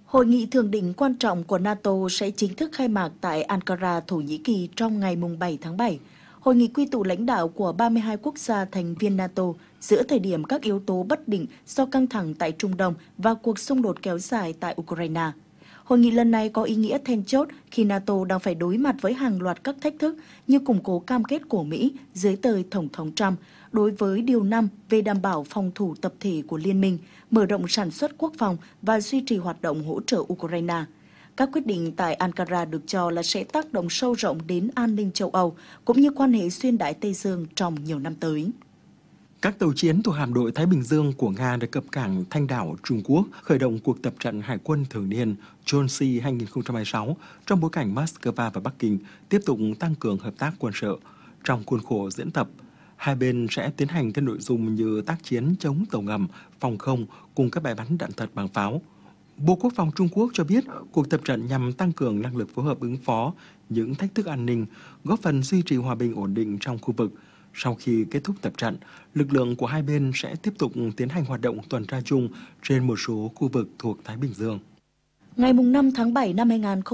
Hội nghị thượng đỉnh quan trọng của NATO sẽ chính thức khai mạc tại Ankara, Thổ Nhĩ Kỳ trong ngày 7 tháng 7. Hội nghị quy tụ lãnh đạo của 32 quốc gia thành viên NATO giữa thời điểm các yếu tố bất định do căng thẳng tại Trung Đông và cuộc xung đột kéo dài tại Ukraine. Hội nghị lần này có ý nghĩa then chốt khi NATO đang phải đối mặt với hàng loạt các thách thức như củng cố cam kết của Mỹ dưới thời Tổng thống Trump đối với Điều 5 về đảm bảo phòng thủ tập thể của Liên minh, mở rộng sản xuất quốc phòng và duy trì hoạt động hỗ trợ Ukraine. Các quyết định tại Ankara được cho là sẽ tác động sâu rộng đến an ninh châu Âu cũng như quan hệ xuyên Đại Tây Dương trong nhiều năm tới. Các tàu chiến thuộc hạm đội Thái Bình Dương của Nga đã cập cảng Thanh Đảo, Trung Quốc, khởi động cuộc tập trận hải quân thường niên Chonsi 2026 trong bối cảnh Moscow và Bắc Kinh tiếp tục tăng cường hợp tác quân sự. Trong khuôn khổ diễn tập, hai bên sẽ tiến hành các nội dung như tác chiến chống tàu ngầm, phòng không cùng các bài bắn đạn thật bằng pháo. Bộ Quốc phòng Trung Quốc cho biết cuộc tập trận nhằm tăng cường năng lực phối hợp ứng phó những thách thức an ninh, góp phần duy trì hòa bình ổn định trong khu vực. Sau khi kết thúc tập trận, lực lượng của hai bên sẽ tiếp tục tiến hành hoạt động tuần tra chung trên một số khu vực thuộc Thái Bình Dương. Ngày 5 tháng 7 năm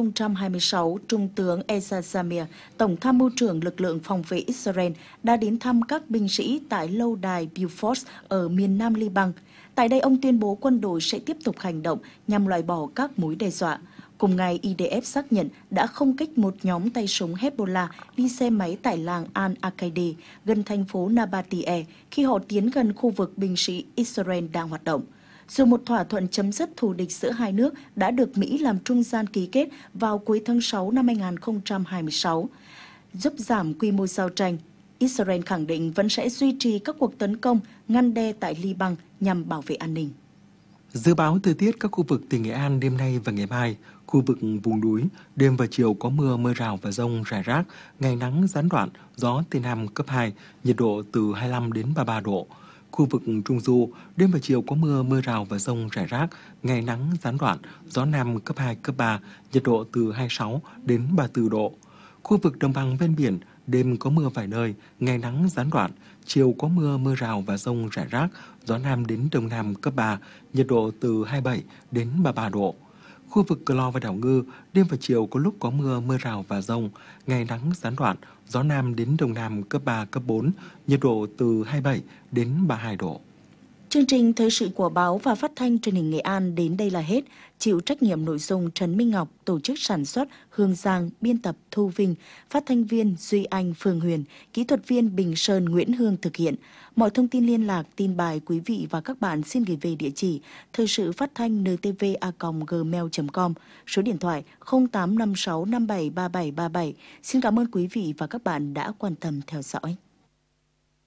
2026, Trung tướng Eza Zamir, Tổng tham mưu trưởng lực lượng phòng vệ Israel, đã đến thăm các binh sĩ tại lâu đài Beaufort ở miền Nam Liban. Tại đây, ông tuyên bố quân đội sẽ tiếp tục hành động nhằm loại bỏ các mối đe dọa. Cùng ngày, IDF xác nhận đã không kích một nhóm tay súng Hezbollah đi xe máy tại làng Al-Aqaidi gần thành phố Nabatie khi họ tiến gần khu vực binh sĩ Israel đang hoạt động. Dù một thỏa thuận chấm dứt thù địch giữa hai nước đã được Mỹ làm trung gian ký kết vào cuối tháng 6 năm 2026, giúp giảm quy mô giao tranh, Israel khẳng định vẫn sẽ duy trì các cuộc tấn công ngăn đe tại Liban nhằm bảo vệ an ninh. Dự báo thời tiết các khu vực tỉnh Nghệ An đêm nay và ngày mai, khu vực vùng núi, đêm và chiều có mưa rào và dông rải rác, ngày nắng gián đoạn, gió Tây Nam cấp 2, nhiệt độ từ 25 đến 33 độ. Khu vực Trung Du, đêm và chiều có mưa rào và dông rải rác, ngày nắng gián đoạn, gió Nam cấp 2, cấp 3, nhiệt độ từ 26 đến 34 độ. Khu vực đồng bằng ven biển, đêm có mưa vài nơi, ngày nắng gián đoạn, chiều có mưa rào và dông rải rác, gió Nam đến Đông Nam cấp 3, nhiệt độ từ 27 đến 33 độ. Khu vực Cờ Lo và đảo Ngư, đêm và chiều có lúc có mưa rào và dông, ngày nắng gián đoạn, gió Nam đến Đông Nam cấp 3, cấp 4, nhiệt độ từ 27 đến 32 độ. Chương trình thời sự của báo và phát thanh truyền hình Nghệ An đến đây là hết. Chịu trách nhiệm nội dung Trần Minh Ngọc, tổ chức sản xuất Hương Giang, biên tập Thu Vinh, phát thanh viên Duy Anh, Phương Huyền, kỹ thuật viên Bình Sơn, Nguyễn Hương thực hiện. Mọi thông tin liên lạc, tin bài quý vị và các bạn xin gửi về địa chỉ thời sự phát thanh ntv@gmail.com, số điện thoại 0856573737. Xin cảm ơn quý vị và các bạn đã quan tâm theo dõi.